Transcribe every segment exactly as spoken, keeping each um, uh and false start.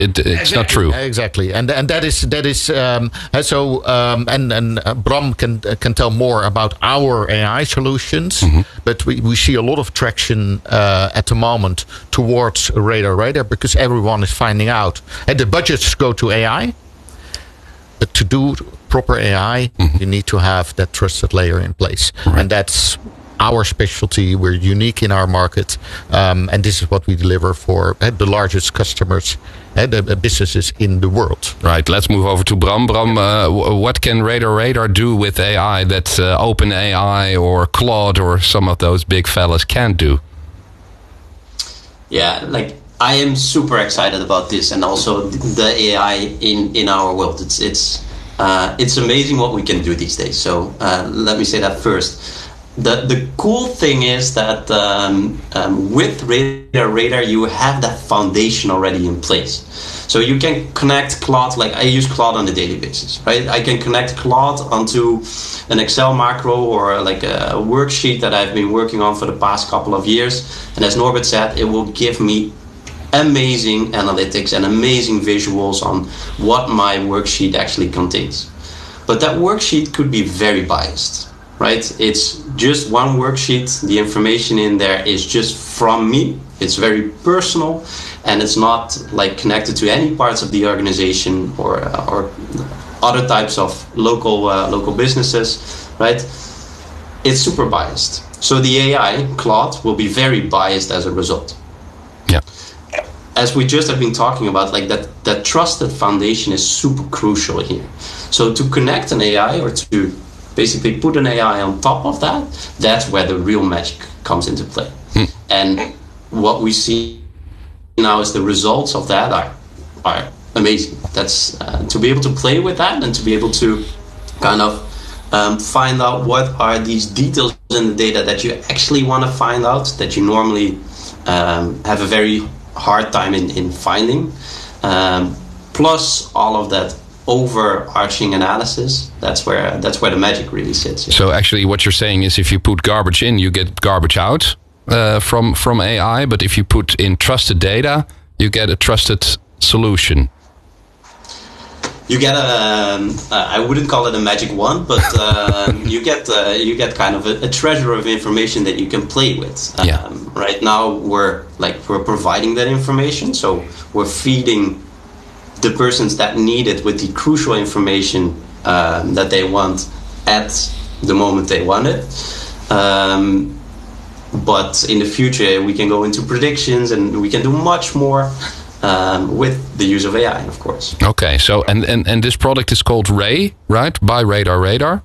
it, it's exactly, not true. Exactly, and and that is that is um, so. Um, and and uh, Bram can uh, can tell more about our A I solutions, mm-hmm. but we, we see a lot of traction uh, at the moment towards Radar Radar because everyone is finding out, and the budgets go to A I. But to do proper A I, mm-hmm. you need to have that trusted layer in place, right. And that's our specialty. We're unique in our market, um, and this is what we deliver for uh, the largest customers and uh, the businesses in the world. Right. Let's move over to Bram. Bram, uh, what can Radar Radar do with A I that uh, OpenAI or Claude or some of those big fellas can't do? Yeah, like I am super excited about this, and also the A I in, in our world. It's it's uh, it's amazing what we can do these days. So uh, let me say that first. The the cool thing is that um, um, with Radar Radar you have that foundation already in place. So you can connect Claude, like I use Claude on a daily basis, right? I can connect Claude onto an Excel macro or like a worksheet that I've been working on for the past couple of years. And as Norbert said, it will give me amazing analytics and amazing visuals on what my worksheet actually contains. But that worksheet could be very biased. Right? It's just one worksheet. The information in there is just from me. It's very personal, and it's not like connected to any parts of the organization or uh, or other types of local uh, local businesses. Right? It's super biased. So the A I Claude will be very biased as a result. Yeah. As we just have been talking about, like that that trusted foundation is super crucial here. So to connect an A I or to basically put an A I on top of that, that's where the real magic comes into play. Hmm. And what we see now is the results of that are are amazing. That's uh, to be able to play with that and to be able to kind of um, find out what are these details in the data that you actually want to find out that you normally um, have a very hard time in, in finding. Um, plus all of that overarching analysis, that's where that's where the magic really sits. Yeah. So actually what you're saying is if you put garbage in, you get garbage out uh, from from A I, but if you put in trusted data, you get a trusted solution. You get a, um, uh, I wouldn't call it a magic wand, but uh, you get uh, you get kind of a, a treasure of information that you can play with. Um, yeah. Right now we're like we're providing that information, so we're feeding the persons that need it with the crucial information um, that they want at the moment they want it. Um, but in the future, we can go into predictions and we can do much more um, with the use of A I, of course. Okay, so and, and, and this product is called Ray, right? By Radar Radar?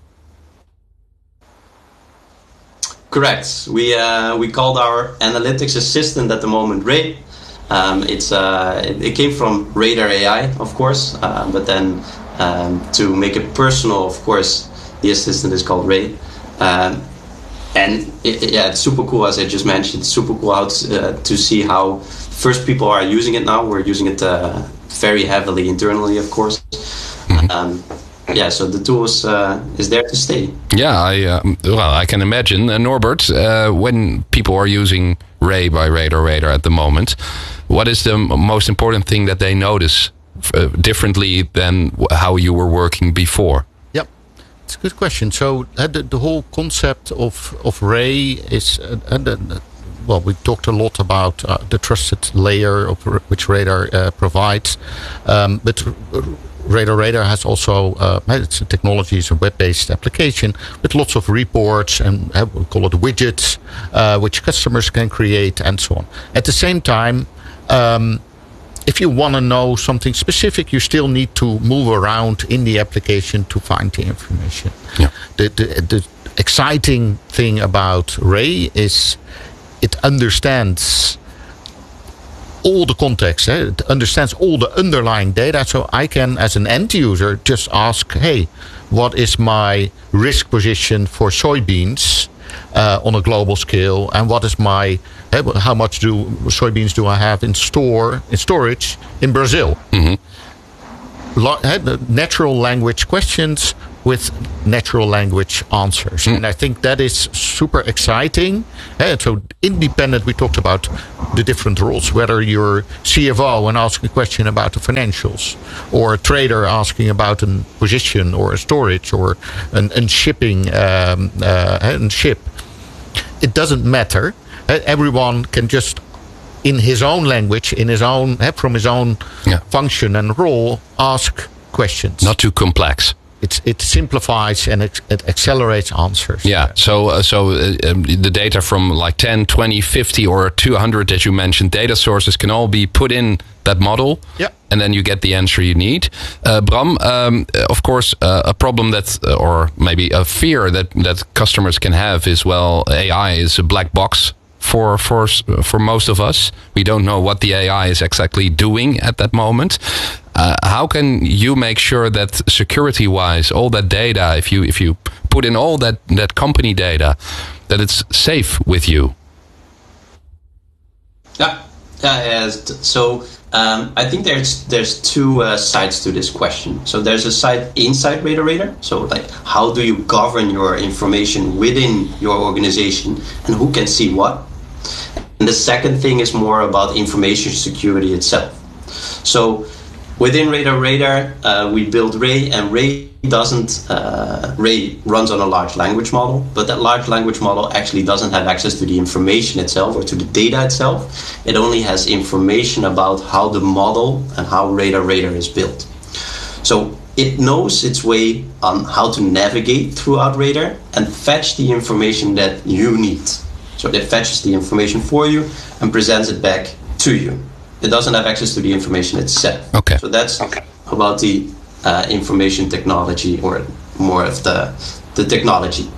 Correct. We, uh, we called our analytics assistant at the moment Ray. Um, it's uh, it, it came from Radar A I, of course, uh, but then um, to make it personal, of course, the assistant is called Ray, um, and it, it, yeah, it's super cool. As I just mentioned, it's super cool out uh, to see how first people are using it now. We're using it uh, very heavily internally, of course. Mm-hmm. Um, yeah, so the tool is, uh, is there to stay. Yeah, I uh, well, I can imagine, uh, Norbert, uh, when people are using Ray by Radar Radar at the moment, what is the most important thing that they notice uh, differently than how you were working before? Yep, it's a good question. So uh, the, the whole concept of, of Ray is, uh, uh, well, we talked a lot about uh, the trusted layer of which Radar uh, provides, um, but Radar Radar has also uh, it's a technology, it's a web-based application with lots of reports and uh, we call it widgets, uh, which customers can create and so on. At the same time, um, if you want to know something specific, you still need to move around in the application to find the information. Yeah. The, the, the exciting thing about Ray is it understands all the context, eh? It understands all the underlying data. So I can, as an end user, just ask, hey, what is my risk position for soybeans uh, on a global scale? And what is my, eh, how much do soybeans do I have in store, in storage in Brazil? Mm-hmm. lo- natural language questions with natural language answers. Mm. And I think that is super exciting. And so independent, we talked about the different roles, whether you're C F O and asking a question about the financials, or a trader asking about a position or a storage or an, an shipping um, uh, and ship. It doesn't matter. Everyone can just, in his own language, in his own, from his own yeah. function and role, ask questions. Not too complex. It, it simplifies and it, it accelerates answers. Yeah, so uh, so uh, um, the data from like ten, twenty, fifty or two hundred that you mentioned, data sources can all be put in that model. Yeah. And then you get the answer you need. Uh, Bram, um, of course, uh, a problem that, uh, or maybe a fear that, that customers can have is, well, A I is a black box. For for for most of us, we don't know what the A I is exactly doing at that moment. Uh, how can you make sure that security-wise, all that data, if you if you put in all that, that company data, that it's safe with you? Yeah, yeah. So um, I think there's there's two uh, sides to this question. So there's a side inside Radar Radar. So like, how do you govern your information within your organization, and who can see what? And the second thing is more about information security itself. So within Radar Radar, uh, we build Ray, and Ray doesn't, uh, Ray runs on a large language model, but that large language model actually doesn't have access to the information itself or to the data itself. It only has information about how the model and how Radar Radar is built. So it knows its way on how to navigate throughout Radar and fetch the information that you need. So it fetches the information for you and presents it back to you. It doesn't have access to the information itself. Okay. So that's okay. about the uh, information technology, or more of the, the technology.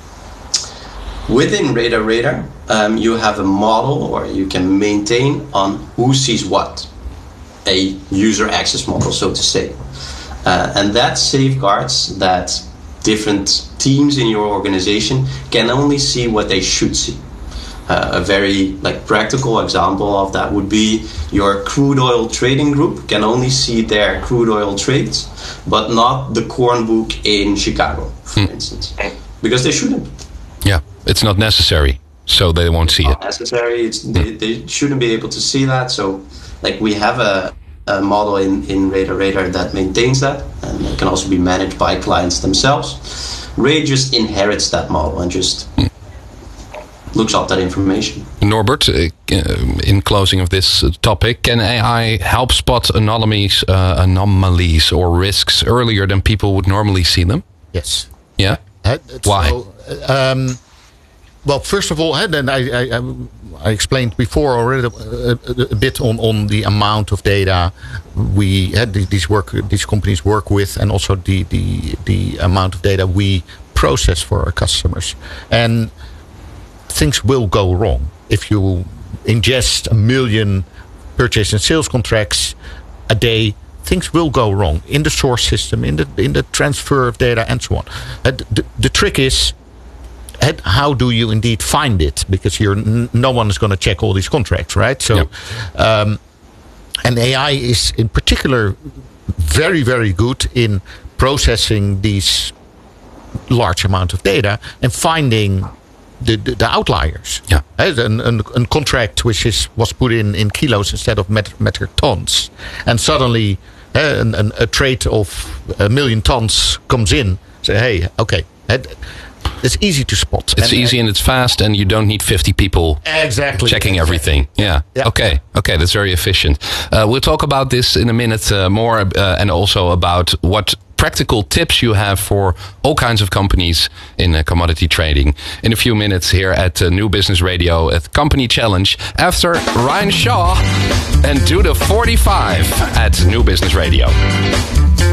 Within Radar Radar, um, you have a model, or you can maintain on who sees what. A user access model, so to say. Uh, and that safeguards that different teams in your organization can only see what they should see. Uh, a very like practical example of that would be your crude oil trading group can only see their crude oil trades, but not the corn book in Chicago, for hmm. instance, because they shouldn't. Yeah, it's not necessary, so they won't see it's not it. Necessary. It's, hmm. they, they shouldn't be able to see that. So, like we have a, a model in in Radar Radar that maintains that, and it can also be managed by clients themselves. Ray just inherits that model and just. Hmm. looks up that information. Norbert, uh, in closing of this topic, can A I help spot anomalies, uh, anomalies or risks earlier than people would normally see them? Yes. Yeah? Uh, Why? So, um, well, first of all, and I, I, I explained before already a, a bit on, on the amount of data we had these work these companies work with, and also the, the, the amount of data we process for our customers. And things will go wrong if you ingest a million purchase and sales contracts a day. Things will go wrong in the source system, in the in the transfer of data, and so on. Uh, the, the trick is, uh, how do you indeed find it? Because you're n- no one is going to check all these contracts, right? So, yep. um, and A I is in particular very very good in processing these large amount of data and finding The, the, the outliers. Yeah. An, an, an contract which is was put in, in kilos instead of met, metric tons, and suddenly uh, an, an, a trade of a million tons comes in. Say, hey, okay, it's easy to spot. It's and, and easy and it's fast, and you don't need fifty people exactly checking everything. Yeah. yeah. Okay. Okay. That's very efficient. Uh, we'll talk about this in a minute uh, more, uh, and also about what practical tips you have for all kinds of companies in uh, commodity trading in a few minutes here at uh, New Business Radio at Company Challenge after Ryan Shaw and do the forty-five at New Business Radio.